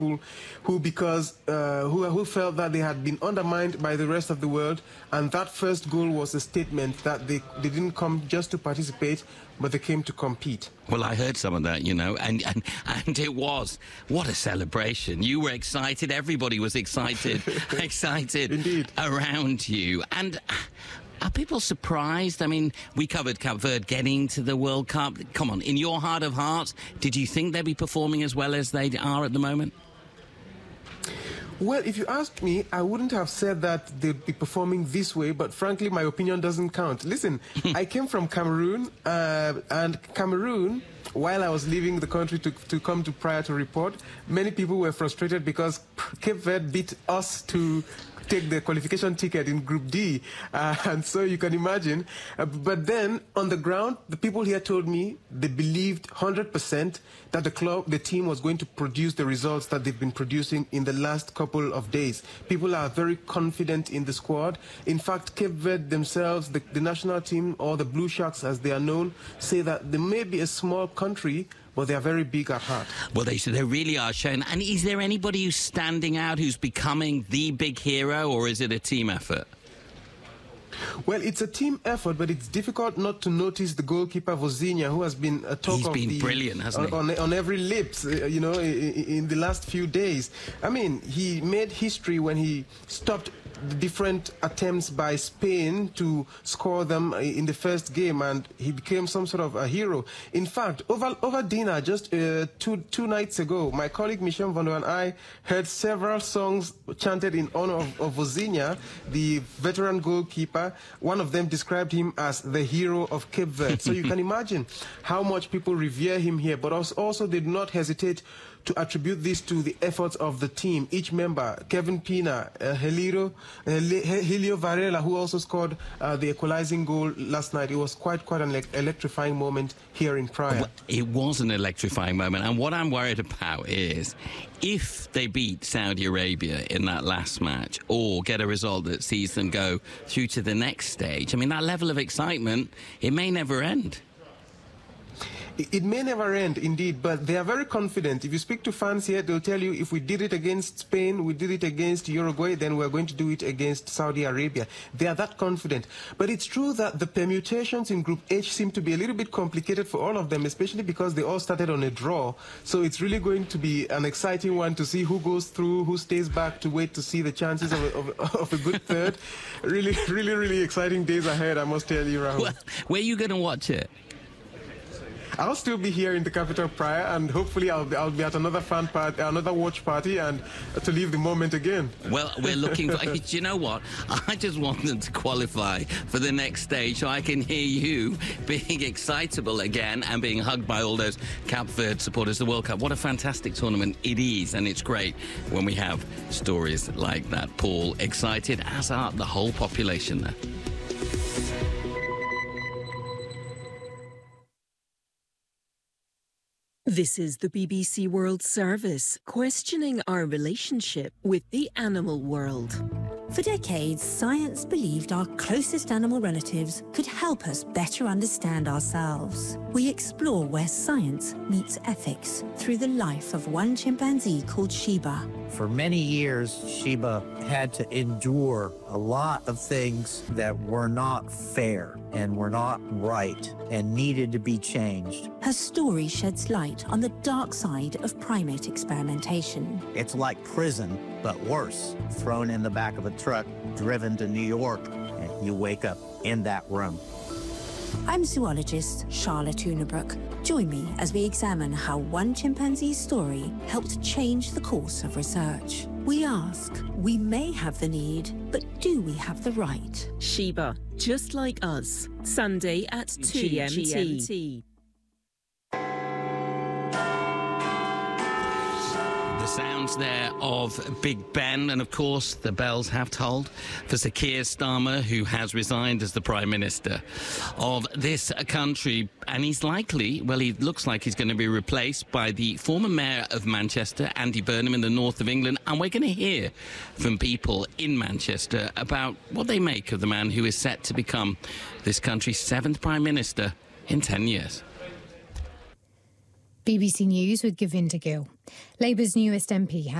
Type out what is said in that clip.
people who felt that they had been undermined by the rest of the world, and that first goal was a statement that they didn't come just to participate, but they came to compete. Well, I heard some of that, you know, and it was, what a celebration. You were excited, everybody was excited, excited Indeed. Around you. And are people surprised? I mean, we covered Cape Verde getting to the World Cup. Come on, in your heart of hearts, did you think they'd be performing as well as they are at the moment? Well, if you ask me, I wouldn't have said that they'd be performing this way, but frankly, my opinion doesn't count. Listen, I came from Cameroon, and Cameroon, while I was leaving the country to come to Praia to report, many people were frustrated because Cape Verde beat us to take the qualification ticket in Group D, and so you can imagine. But then, on the ground, the people here told me they believed 100% that the team was going to produce the results that they've been producing in the last couple of days. People are very confident in the squad. In fact, Cape Verde themselves, the national team, or the Blue Sharks as they are known, say that they may be a small country, but they are very big at heart. Well, they really are showing. And is there anybody who's standing out, who's becoming the big hero, or is it a team effort? Well, it's a team effort, but it's difficult not to notice the goalkeeper Vozinha, who has been a talk of the... He's been brilliant, hasn't he? On every lips, you know, in the last few days. I mean, he made history when he stopped the different attempts by Spain to score them in the first game, and he became some sort of a hero. In fact, over dinner just two nights ago, my colleague Michel Vondo and I heard several songs chanted in honor of Vozinha, the veteran goalkeeper. One of them described him as the hero of Cape Verde. So you can imagine how much people revere him here, but also did not hesitate to attribute this to the efforts of the team. Each member, Kevin Pina, Helio Varela, who also scored the equalizing goal last night. It was quite an electrifying moment here in Praia. It was an electrifying moment, and what I'm worried about is if they beat Saudi Arabia in that last match or get a result that sees them go through to the next stage, I mean, that level of excitement, it may never end. It may never end, indeed, but they are very confident. If you speak to fans here, they'll tell you if we did it against Spain, we did it against Uruguay, then we're going to do it against Saudi Arabia. They are that confident. But it's true that the permutations in Group H seem to be a little bit complicated for all of them, especially because they all started on a draw. So it's really going to be an exciting one to see who goes through, who stays back, to wait to see the chances of a good third. Really exciting days ahead, I must tell you, Rahul. Well, where are you going to watch it? I'll still be here in the capital Praia, and hopefully I'll be at another fan party, another watch party, and to live the moment again. Well, we're looking for... Do you know what? I just want them to qualify for the next stage so I can hear you being excitable again and being hugged by all those Cape Verde supporters. The World Cup, what a fantastic tournament it is, and it's great when we have stories like that. Paul, excited, as are the whole population there. This is the BBC World Service, questioning our relationship with the animal world. For decades, science believed our closest animal relatives could help us better understand ourselves. We explore where science meets ethics through the life of one chimpanzee called Sheba. For many years, Sheba had to endure a lot of things that were not fair and were not right and needed to be changed. Her story sheds light on the dark side of primate experimentation. It's like prison, but worse. Thrown in the back of a truck, driven to New York, and you wake up in that room. I'm zoologist Charlotte Unabrook. Join me as we examine how one chimpanzee's story helped change the course of research. We ask, we may have the need, but do we have the right? Sheba, just like us. Sunday at 2 GMT. The sounds there of Big Ben, and of course the bells have tolled for Sir Keir Starmer, who has resigned as the Prime Minister of this country, and he's likely, well, he looks like he's going to be replaced by the former Mayor of Manchester, Andy Burnham, in the north of England, and we're going to hear from people in Manchester about what they make of the man who is set to become this country's 7th Prime Minister in 10 years. BBC News with Govinda Gill. Labour's newest MP